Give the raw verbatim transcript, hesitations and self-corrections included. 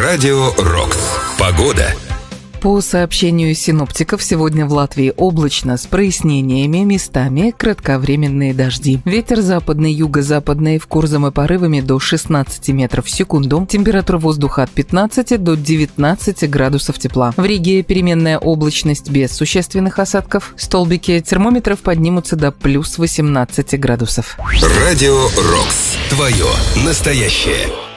Радио «Рокс». Погода. По сообщению синоптиков, сегодня в Латвии облачно с прояснениями, местами кратковременные дожди. Ветер западный, юго-западный, в Курзам и порывами до шестнадцати метров в секунду. Температура воздуха от пятнадцати до девятнадцати градусов тепла. В Риге переменная облачность без существенных осадков. Столбики термометров поднимутся до плюс восемнадцати градусов. Радио «Рокс». Твое настоящее.